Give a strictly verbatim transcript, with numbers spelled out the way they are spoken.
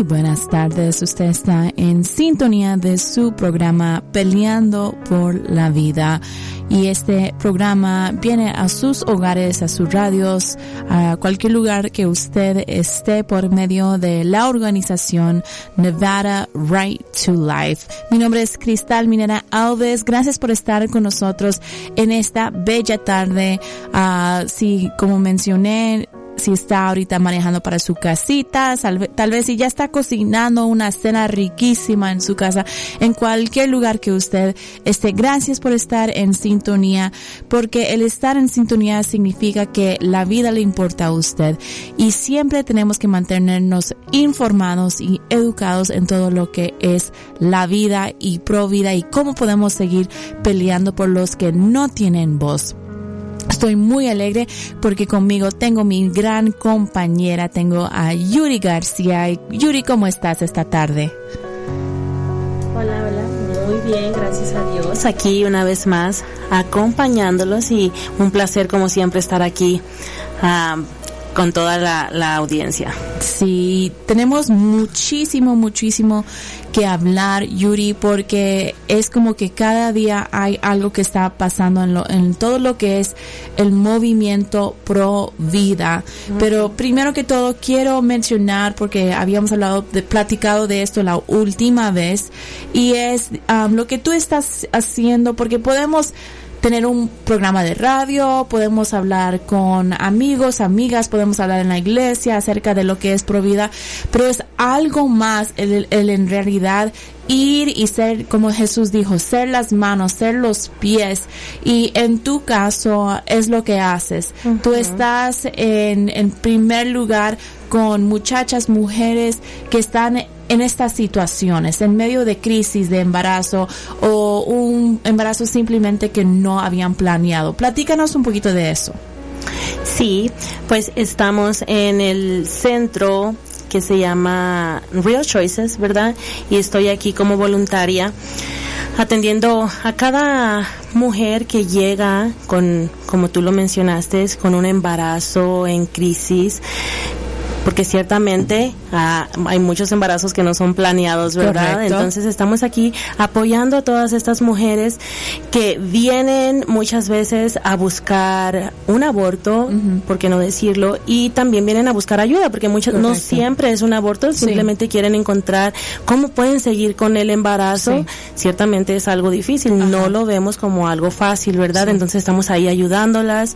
Muy buenas tardes, usted está en sintonía de su programa Peleando por la Vida y este programa viene a sus hogares, a sus radios, a cualquier lugar que usted esté por medio de la organización Nevada Right to Life. Mi nombre es Cristal Minera Alves, gracias por estar con nosotros en esta bella tarde. Uh, sí, como mencioné, si está ahorita manejando para su casita, tal, tal vez si ya está cocinando una cena riquísima en su casa, en cualquier lugar que usted esté, gracias por estar en sintonía, porque el estar en sintonía significa que la vida le importa a usted y siempre tenemos que mantenernos informados y educados en todo lo que es la vida y pro vida y cómo podemos seguir peleando por los que no tienen voz. Estoy muy alegre porque conmigo tengo mi gran compañera, tengo a Yuri García. Yuri, ¿cómo estás esta tarde? Hola, hola, muy bien, gracias a Dios. Aquí una vez más acompañándolos y un placer como siempre estar aquí uh, con toda la, la audiencia. Sí, tenemos muchísimo, muchísimo que hablar, Yuri, porque es como que cada día hay algo que está pasando en, lo, en todo lo que es el movimiento pro vida. Uh-huh. Pero primero que todo quiero mencionar, porque habíamos hablado, de, platicado de esto la última vez, y es um, lo que tú estás haciendo, porque podemos tener un programa de radio, podemos hablar con amigos, amigas, podemos hablar en la iglesia acerca de lo que es provida, pero es algo más el, el en realidad ir y ser, como Jesús dijo, ser las manos, ser los pies, y en tu caso es lo que haces. Uh-huh. Tú estás en, en primer lugar con muchachas, mujeres que están en estas situaciones, en medio de crisis de embarazo o un embarazo simplemente que no habían planeado. Platícanos un poquito de eso. Sí, pues estamos en el centro que se llama Real Choices, ¿verdad? Y estoy aquí como voluntaria atendiendo a cada mujer que llega con, como tú lo mencionaste, con un embarazo en crisis, porque ciertamente ah, hay muchos embarazos que no son planeados, ¿verdad? Correcto. Entonces estamos aquí apoyando a todas estas mujeres que vienen muchas veces a buscar un aborto, uh-huh. ¿por qué no decirlo? Y también vienen a buscar ayuda, porque muchas, no siempre es un aborto, simplemente sí. quieren encontrar cómo pueden seguir con el embarazo. Sí. Ciertamente es algo difícil, Ajá. no lo vemos como algo fácil, ¿verdad? Sí. Entonces estamos ahí ayudándolas